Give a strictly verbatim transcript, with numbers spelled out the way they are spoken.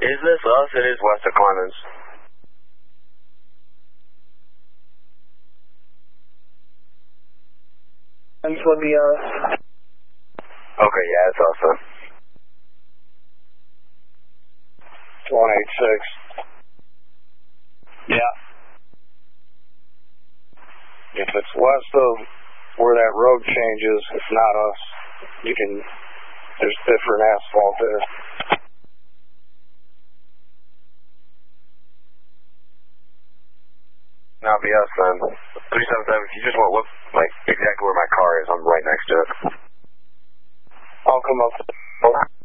Is this us? It is west of Clemens. And for the, uh... Okay, yeah, it's us then. one eight six. Yeah. If it's west of where that road changes, it's not us. You can, there's different asphalt there. Not be us then. three seven seven, if you just want to look like exactly where my car is, I'm right next to it. I'll come up.